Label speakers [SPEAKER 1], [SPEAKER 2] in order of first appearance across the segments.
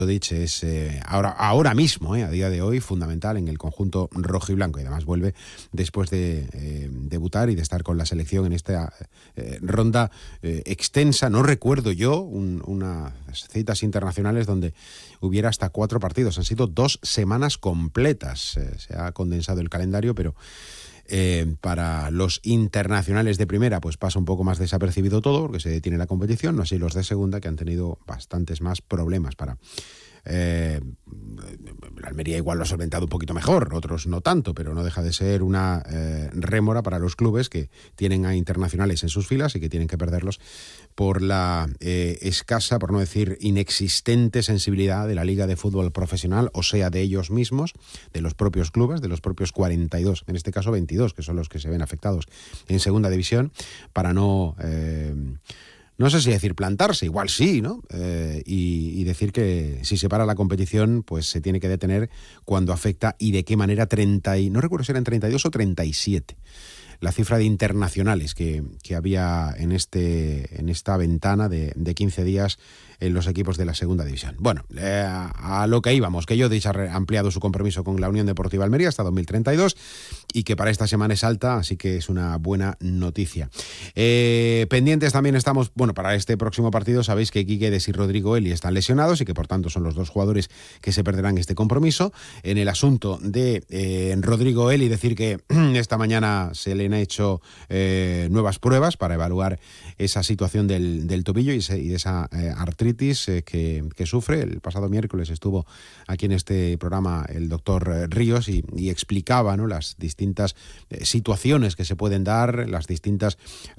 [SPEAKER 1] Todic es ahora mismo, a día de hoy, fundamental en el conjunto rojo y blanco, y además vuelve después de debutar y de estar con la selección en esta ronda extensa. No recuerdo yo unas citas internacionales donde hubiera hasta 4 partidos. Han sido 2 semanas completas. Se ha condensado el calendario, pero para los internacionales de primera pues pasa un poco más desapercibido todo porque se detiene la competición, no así los de segunda, que han tenido bastantes más problemas para... la Almería igual lo ha solventado un poquito mejor, otros no tanto, pero no deja de ser una rémora para los clubes que tienen a internacionales en sus filas y que tienen que perderlos por la escasa, por no decir inexistente sensibilidad de la Liga de Fútbol Profesional, o sea, de ellos mismos, de los propios clubes, de los propios 42, en este caso 22, que son los que se ven afectados en segunda división, para no sé si decir plantarse, igual sí, ¿no? Y decir que si se para la competición, pues se tiene que detener cuando afecta y de qué manera no recuerdo si eran 32 o 37. La cifra de internacionales que había en esta ventana de 15 días en los equipos de la segunda división. Bueno, a lo que íbamos, que Todic ha ampliado su compromiso con la Unión Deportiva Almería hasta 2032 y que para esta semana es alta, así que es una buena noticia. Pendientes también estamos, para este próximo partido sabéis que Guiguedes y Rodrigo Eli están lesionados y que por tanto son los 2 jugadores que se perderán este compromiso. En el asunto de Rodrigo Eli, decir que esta mañana se le han hecho nuevas pruebas para evaluar esa situación del tobillo y de esa artritis que sufre. El pasado miércoles estuvo aquí en este programa el doctor Ríos y explicaba, ¿no?, las distintas situaciones que se pueden dar, las distintas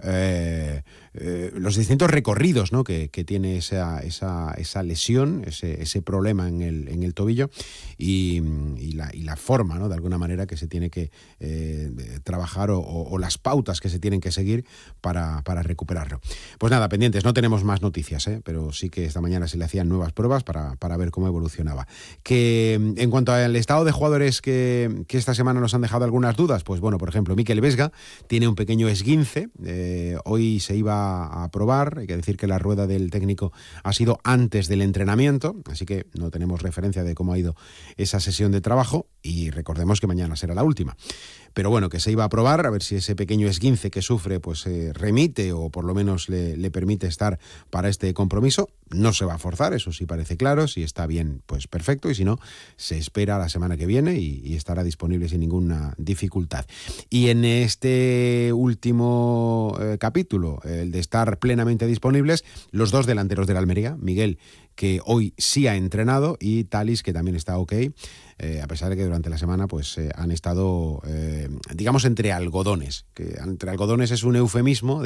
[SPEAKER 1] los distintos recorridos, ¿no?, que tiene esa lesión, ese problema en el tobillo y la forma, ¿no?, de alguna manera que se tiene que trabajar o las pautas que se tienen que seguir para recuperarlo. Pues nada, pendientes, no tenemos más noticias, pero sí que esta mañana se le hacían nuevas pruebas para ver cómo evolucionaba. Que en cuanto al estado de jugadores que esta semana nos han dejado algunas dudas, pues bueno, por ejemplo, Mikel Vesga tiene un pequeño esguince, hoy se iba a probar, hay que decir que la rueda del técnico ha sido antes del entrenamiento, así que no tenemos referencia de cómo ha ido esa sesión de trabajo y recordemos que mañana será la última. Pero bueno, que se iba a probar, a ver si ese pequeño esguince que sufre pues remite o por lo menos le permite estar para este compromiso. No se va a forzar, eso sí parece claro. Si está bien, pues perfecto, y si no, se espera la semana que viene y estará disponible sin ninguna dificultad. Y en este último capítulo, el de estar plenamente disponibles, los 2 delanteros de la Almería, Miguel, que hoy sí ha entrenado, y Thalys, que también está ok, a pesar de que durante la semana pues han estado, digamos, entre algodones. Que entre algodones es un eufemismo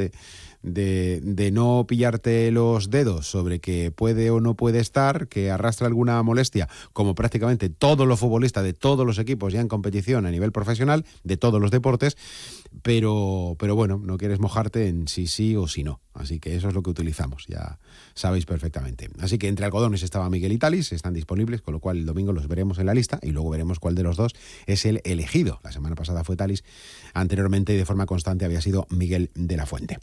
[SPEAKER 1] de no pillarte los dedos sobre que puede o no puede estar, que arrastra alguna molestia, como prácticamente todos los futbolistas de todos los equipos ya en competición a nivel profesional, de todos los deportes, pero bueno, no quieres mojarte en si sí o si no. Así que eso es lo que utilizamos, ya sabéis perfectamente. Así que entre algodones estaba Miguel y Thalys, están disponibles, con lo cual el domingo los veremos en la lista y luego veremos cuál de los 2 es el elegido. La semana pasada fue Thalys, anteriormente y de forma constante había sido Miguel de la Fuente.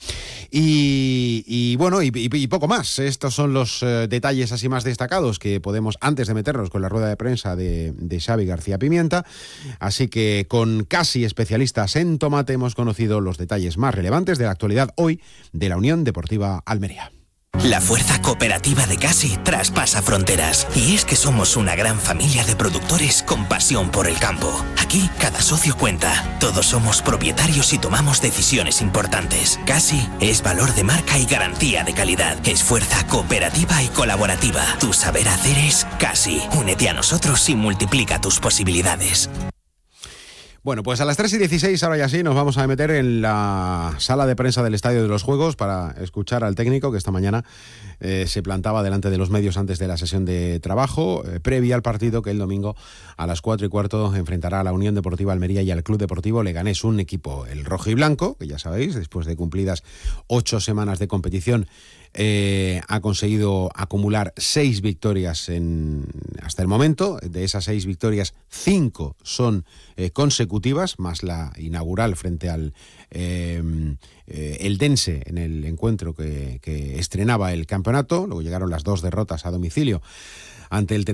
[SPEAKER 1] Y bueno, y poco más. Estos son los detalles así más destacados que podemos, antes de meternos con la rueda de prensa de Xavi García Pimienta. Así que con casi especialistas en tomate hemos conocido los detalles más relevantes de la actualidad hoy de la Unión Deportiva Almería.
[SPEAKER 2] La fuerza cooperativa de Casi traspasa fronteras. Y es que somos una gran familia de productores con pasión por el campo. Aquí cada socio cuenta. Todos somos propietarios y tomamos decisiones importantes. Casi es valor de marca y garantía de calidad. Es fuerza cooperativa y colaborativa. Tu saber hacer es Casi. Únete a nosotros y multiplica tus posibilidades.
[SPEAKER 1] Bueno, pues a las 3:16, ahora ya sí, nos vamos a meter en la sala de prensa del Estadio de los Juegos para escuchar al técnico que esta mañana se plantaba delante de los medios antes de la sesión de trabajo, previa al partido que el domingo a las 4:15 enfrentará a la Unión Deportiva Almería y al Club Deportivo Leganés, un equipo, el rojo y blanco, que ya sabéis, después de cumplidas 8 semanas de competición, ha conseguido acumular 6 victorias hasta el momento. De esas 6 victorias, 5 son consecutivas, más la inaugural frente al Eldense en el encuentro que estrenaba el campeonato. Luego llegaron las 2 derrotas a domicilio ante el